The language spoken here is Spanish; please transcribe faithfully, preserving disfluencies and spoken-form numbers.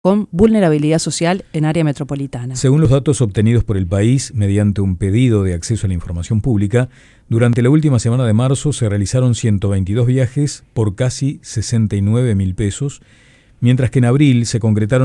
con vulnerabilidad social en área metropolitana. Según los datos obtenidos por El País, mediante un pedido de acceso a la información pública, durante la última semana de marzo se realizaron ciento veintidós viajes por casi sesenta y nueve mil pesos, mientras que en abril se concretaron